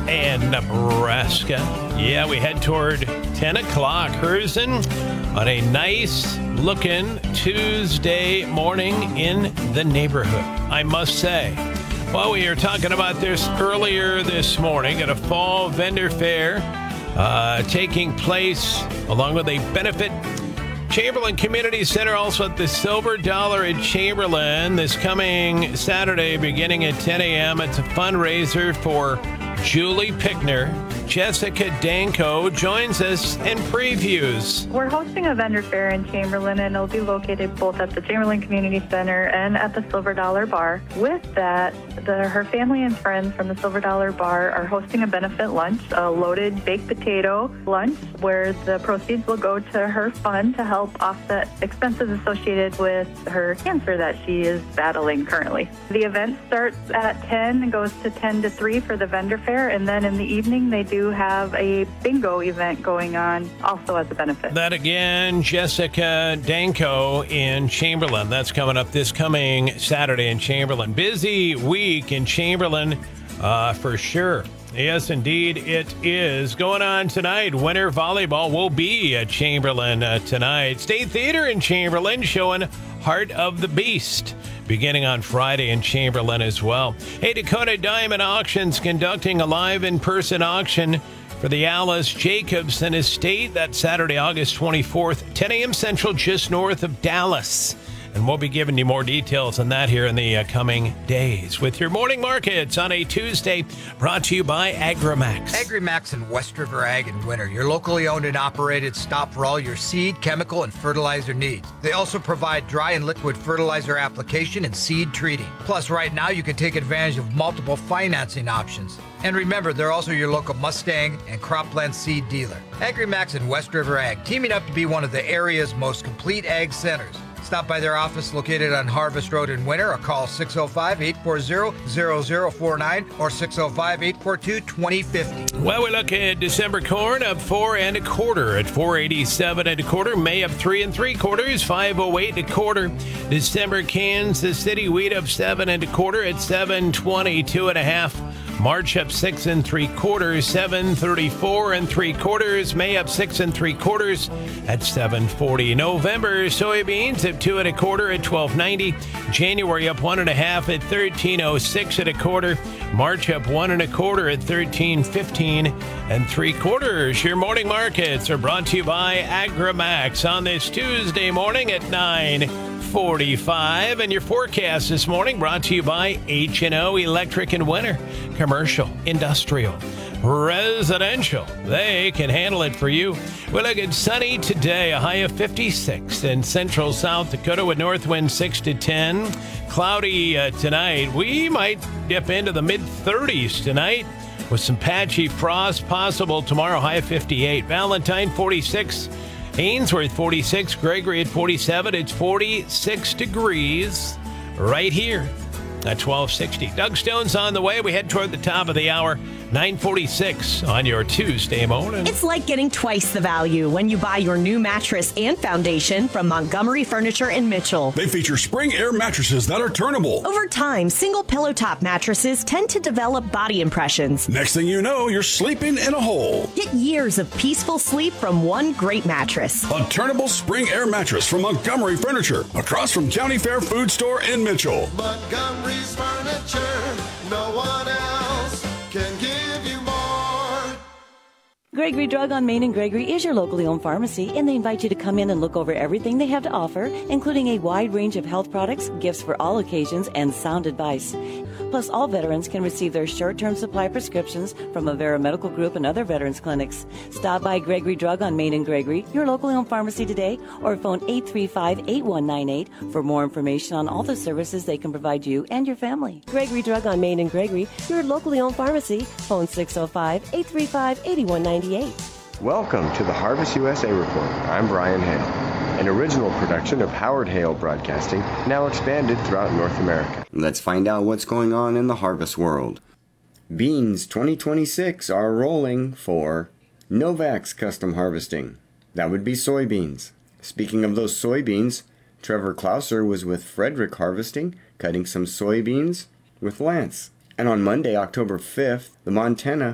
and Nebraska. Yeah, we head toward 10 o'clock. Herzen on a nice-looking Tuesday morning in the neighborhood, I must say. Well, we were talking about this earlier this morning at a fall vendor fair taking place along with a benefit. Chamberlain Community Center, also at the Silver Dollar in Chamberlain, this coming Saturday beginning at 10 a.m. It's a fundraiser for Julie Pickner. Jessica Danko joins us and previews. We're hosting a vendor fair in Chamberlain, and it'll be located both at the Chamberlain Community Center and at the Silver Dollar Bar. With that, her family and friends from the Silver Dollar Bar are hosting a benefit lunch, a loaded baked potato lunch, where the proceeds will go to her fund to help offset expenses associated with her cancer that she is battling currently. The event starts at 10 and goes to 10 to 3 for the vendor fair, and then in the evening they do have a bingo event going on also as a benefit. That again, Jessica Danko in Chamberlain. That's coming up this coming Saturday in Chamberlain. Busy week in Chamberlain for sure. Yes, indeed, it is. Going on tonight, winter volleyball will be at Chamberlain tonight. State Theater in Chamberlain showing Heart of the Beast beginning on Friday in Chamberlain as well. Hey, Dakota Diamond Auctions conducting a live in-person auction for the Alice Jacobson Estate. That's Saturday, August 24th, 10 a.m. Central, just north of Dallas. And we'll be giving you more details on that here in the coming days. With your morning markets on a Tuesday, brought to you by Agrimax. Agrimax and West River Ag and Winter, your locally owned and operated stop for all your seed, chemical, and fertilizer needs. They also provide dry and liquid fertilizer application and seed treating. Plus, right now, you can take advantage of multiple financing options. And remember, they're also your local Mustang and Cropland seed dealer. Agrimax and West River Ag, teaming up to be one of the area's most complete ag centers. Stop by their office located on Harvest Road in Winter or call 605-840-0049 or 605-842-2050. Well, we look at December corn up 4 1/4 at 487 1/4. May up 3 3/4, 508 1/4. December Kansas City wheat up 7 1/4 at 722 1/2. March up 6 3/4, 734 3/4. May up 6 3/4 at 740. November soybeans up 2 1/4 at 1290. January up 1 1/2 at 1306 1/4. March up 1 1/4 at 1315 3/4. Your morning markets are brought to you by Agrimax on this Tuesday morning at 9:45. And your forecast this morning brought to you by H&O Electric and Winter. Commercial, industrial, residential. They can handle it for you. We look at sunny today, a high of 56 in central South Dakota with north wind 6 to 10. Cloudy tonight. We might dip into the mid-30s tonight with some patchy frost possible tomorrow, high of 58. Valentine 46. Ainsworth 46, Gregory at 47. It's 46 degrees right here at 1260. Doug Stone's on the way. We head toward the top of the hour. 9:46 on your Tuesday morning. It's like getting twice the value when you buy your new mattress and foundation from Montgomery Furniture in Mitchell. They feature spring air mattresses that are turnable. Over time, single pillow top mattresses tend to develop body impressions. Next thing you know, you're sleeping in a hole. Get years of peaceful sleep from one great mattress. A turnable spring air mattress from Montgomery Furniture, across from County Fair Food Store in Mitchell. Montgomery's Furniture, no one else can give you more. Gregory Drug on Main and Gregory is your locally owned pharmacy, and they invite you to come in and look over everything they have to offer, including a wide range of health products, gifts for all occasions, and sound advice. Plus, all veterans can receive their short-term supply prescriptions from Avera Medical Group and other veterans clinics. Stop by Gregory Drug on Main and Gregory, your locally owned pharmacy today, or phone 835-8198 for more information on all the services they can provide you and your family. Gregory Drug on Main and Gregory, your locally owned pharmacy, phone 605-835-8198. Welcome to the Harvest USA Report. I'm Brian Hale, an original production of Howard Hale Broadcasting, now expanded throughout North America. Let's find out what's going on in the harvest world. Beans 2026 are rolling for Novax Custom Harvesting. That would be soybeans. Speaking of those soybeans, Trevor Klauser was with Frederick Harvesting, cutting some soybeans with Lance. And on Monday, October 5th, the Montana